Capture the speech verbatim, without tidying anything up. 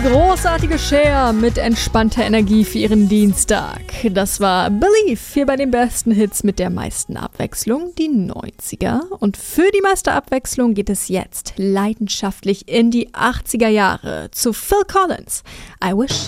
großartige Cher mit entspannter Energie für ihren Dienstag. Das war Believe, hier bei den besten Hits mit der meisten Abwechslung, die neunziger. Und für die meiste Abwechslung geht es jetzt leidenschaftlich in die achtziger Jahre zu Phil Collins. I Wish